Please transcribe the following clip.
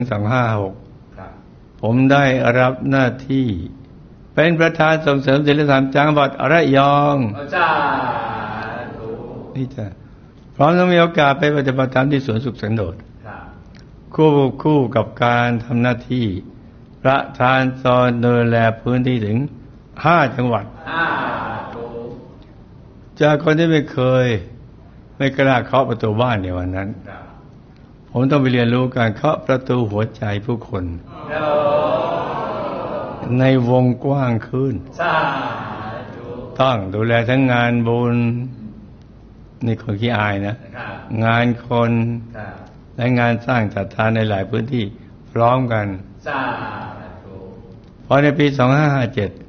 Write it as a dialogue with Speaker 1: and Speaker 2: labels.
Speaker 1: 2556ผมได้รับหน้าที่เป็นประธานส่งเสริมศีลธรรมจังหวัดระยองนี่จ้ะพร้อมทั้งมีโอกาสไปปฏิบัติธรรมที่สวนสุขสันโดษคู่กับการทำหน้าที่ประธานซอยดูแลพื้นที่ถึง5 จังหวัดจากคนที่ไม่กล้าเคาะประตูบ้านในวันนั้นผมต้องไปเรียนรู้การเคาะประตูหัวใจผู้คนในวงกว้างขึ้นต้องดูแลทั้งงานบุญนี่คนขี้อายนะงานคนและงานสร้างศรัทธาในหลายพื้นที่พร้อมกันพอในปี 2557